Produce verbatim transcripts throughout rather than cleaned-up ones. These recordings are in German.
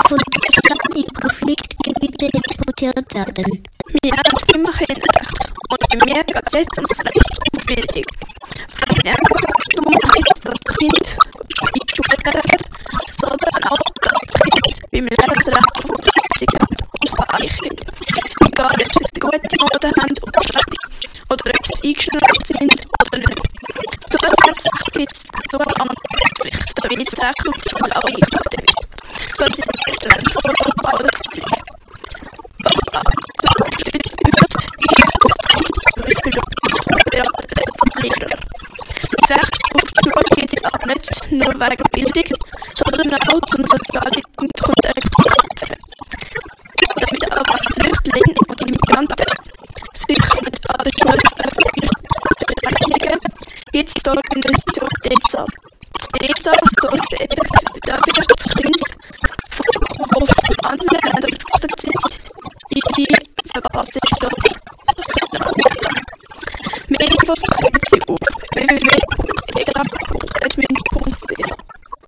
von Deutschland in Konfliktgebiete exportiert werden. Wir haben immer Kinderrecht und in mir geht es ums Recht auf Bildung. Wenn wir einfach ist, dass das Kind in die Schule geht, sondern auch das Kind beim Lebensrecht auf Unterstützung hat und Gleichheit. Egal, ob sie gute Noten haben oder schlechte, oder ob sie eingeschnappt sind oder nicht. Zusätzlich gibt es sogar andere Pflichten, wie das Recht auf die Schule auch eingehalten wird. Das ist ein Recht vor Europa oder Pflicht. Was da unterstützt wird, ist das Kind zum Beispiel beraten werden von Lehrern. Das Recht auf die Schule geht sich aber nicht nur wegen Bildung, sondern auch zum sozialen Kontakt zu schaffen. Damit aber Flüchtlinge und Immigranten sich mit an der Schule beteiligen, gibt es die Organisation D E Z A. Die D E Z A sorgt eben dafür, dass Kinder von anderen Ländern gefordert sind, ihre verpasste Stoffe auszunehmen. Mehr Infos finden Sie auf w w w punkt e g r a punkt s m i n punkt d h.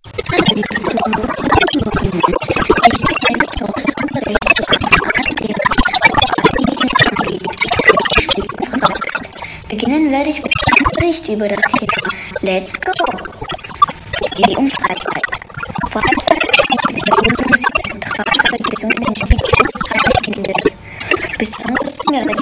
Beginnen werde ich mit einem Bericht über das Thema Let's Go! Idee und Freizeit. Freizeit ist der zentrale Verletzung in der Entwicklung eines Kindes. Besonders jüngere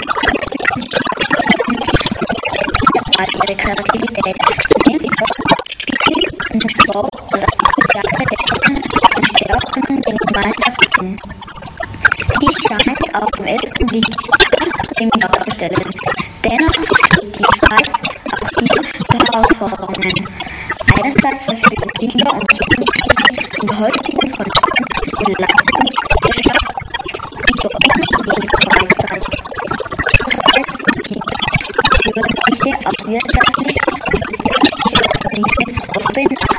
ihre Kreativität, indem sie Spiel und Sport oder soziale Beziehungen und stärken den Gemeinschaftssinn. Dies scheint auf dem ersten Blick im darzustellen. Dennoch steht die Freizeit auch hier für Herausforderungen. Einerseits verfügen Kinder und Jugendliche in der heutigen Kondition über Leistungsgesellschaft die Verordnung gegen Freizeit. Andererseits sind Kinder Jugendliche aus wirtschaftlich und sozial verpflichtet, offen